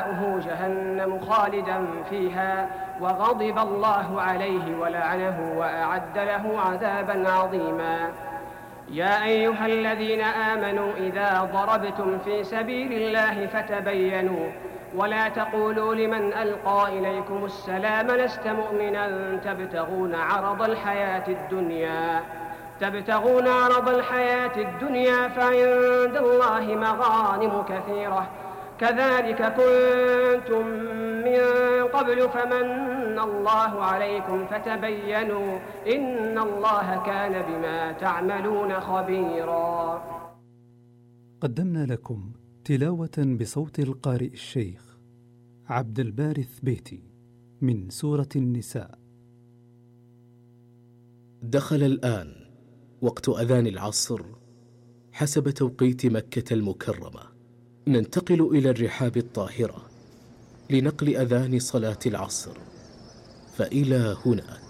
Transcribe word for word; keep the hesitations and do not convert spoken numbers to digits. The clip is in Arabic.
فجزاؤه جهنم خالدا فيها وغضب الله عليه ولعنه وأعد له عذابا عظيما. يا أيها الذين آمنوا إذا ضربتم في سبيل الله فتبينوا ولا تقولوا لمن ألقى إليكم السلام لست مؤمنا تبتغون عرض الحياة الدنيا تبتغون عرض الحياة الدنيا فعند الله مغانم كثيرة كذلك كنتم من قبل فمن الله عليكم فتبينوا إن الله كان بما تعملون خبيرا. قدمنا لكم تلاوة بصوت القارئ الشيخ عبد الباري الثبيتي من سورة النساء. دخل الآن وقت أذان العصر حسب توقيت مكة المكرمة. ننتقل إلى الرحاب الطاهرة لنقل أذان صلاة العصر، فإلى هناك.